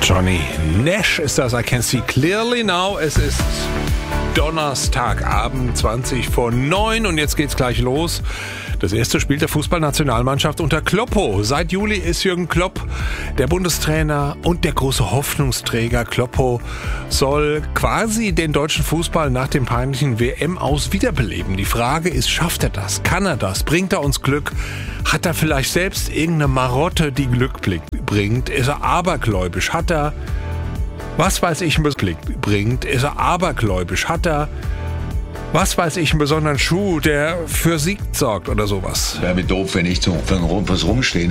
Johnny Nash ist das, I can see clearly now. Es ist Donnerstagabend, 20:09 und jetzt geht's gleich los. Das erste Spiel der Fußballnationalmannschaft unter Kloppo. Seit Juli ist Jürgen Klopp der Bundestrainer und der große Hoffnungsträger. Kloppo soll quasi den deutschen Fußball nach dem peinlichen WM-Aus wiederbeleben. Die Frage ist, schafft er das? Kann er das? Bringt er uns Glück? Hat er vielleicht selbst irgendeine Marotte, die Glück bringt? Ist er abergläubisch? Hat er, was weiß ich, einen Blick bringt? Ist er abergläubisch? Hat er, was weiß ich, einen besonderen Schuh, der für Sieg sorgt oder sowas? Wäre mir doof, wenn ich für was rumstehe.